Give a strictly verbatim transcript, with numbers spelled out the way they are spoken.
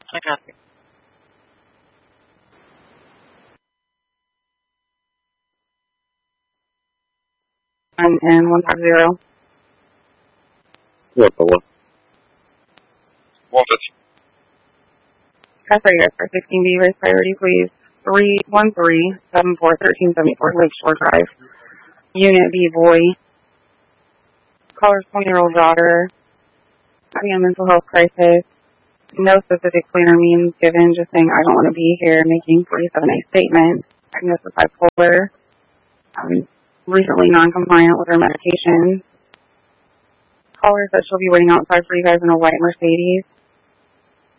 I got it. I'm in one five zero. What the what? One fifty. That's right here for sixteen B, raise priority, please. Three one three seven four thirteen seventy four Lakeshore Drive. Unit B, boy. Caller's twenty year old daughter. Having a mental health crisis. No specific planner means given, just saying I don't want to be here, making forty-seven A statement. Diagnosis bipolar. Um, recently non-compliant with her medication. Caller said she'll be waiting outside for you guys in a white Mercedes.